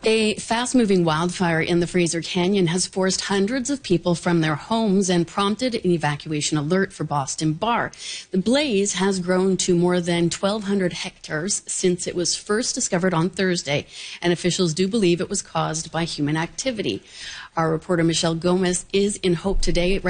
A fast-moving wildfire in the Fraser Canyon has forced hundreds of people from their homes and prompted an evacuation alert for Boston Bar. The blaze has grown to more than 1,200 hectares since it was first discovered on Thursday, and officials do believe it was caused by human activity. Our reporter Michelle Gomez is in Hope today.